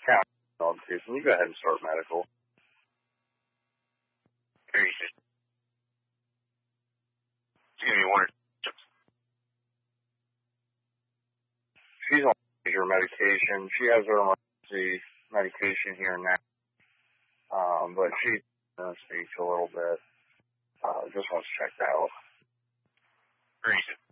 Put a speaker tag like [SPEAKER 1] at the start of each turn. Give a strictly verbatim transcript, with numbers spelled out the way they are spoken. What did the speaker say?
[SPEAKER 1] County. Can you go ahead and start medical?
[SPEAKER 2] Here you just give me one.
[SPEAKER 1] She's on your medication. She has her emergency medication here now, um, but she's going to speak a little bit. Uh, just wants checked out.
[SPEAKER 2] Reason.